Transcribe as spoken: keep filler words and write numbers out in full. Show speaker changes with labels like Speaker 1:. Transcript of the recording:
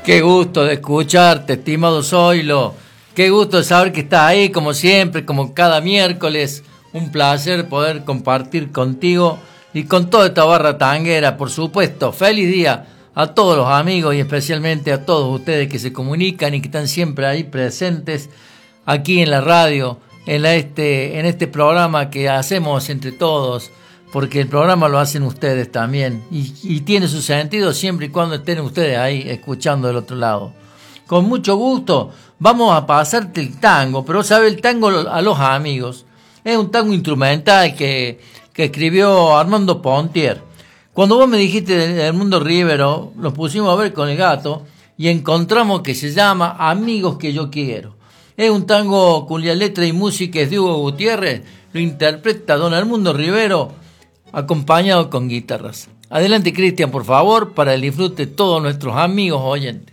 Speaker 1: Qué gusto de escucharte, estimado Zoilo. Qué gusto de saber que estás ahí, como siempre, como cada miércoles. Un placer poder compartir contigo y con toda esta barra tanguera, por supuesto. Feliz día a todos los amigos y especialmente a todos ustedes que se comunican y que están siempre ahí presentes aquí en la radio, en, la este, en este programa que hacemos entre todos, porque el programa lo hacen ustedes también y, y tiene su sentido siempre y cuando estén ustedes ahí escuchando del otro lado. Con mucho gusto vamos a pasarte el tango, pero sabe, el tango a los amigos es un tango instrumental que, que escribió Armando Pontier. Cuando vos me dijiste del Mundo Rivero, nos pusimos a ver con el gato y encontramos que se llama Amigos que yo quiero. Es un tango cuya letra y música es de Hugo Gutiérrez, lo interpreta don Edmundo Rivero, acompañado con guitarras. Adelante, Cristian, por favor, para el disfrute de todos nuestros amigos oyentes.